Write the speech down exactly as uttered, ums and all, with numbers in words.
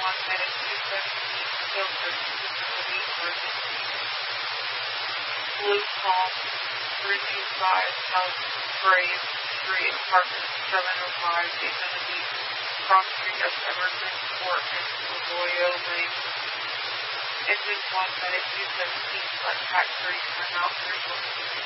one minute two seventeen, Filter Facility Emergency. Blue Palm three two five South Grave Street, Apartment seven oh five, Daytona Beach, cross street of Evergreen Court and Arroyo Lane. Engine one minute two seventeen, Flight Pack three, timeout three one.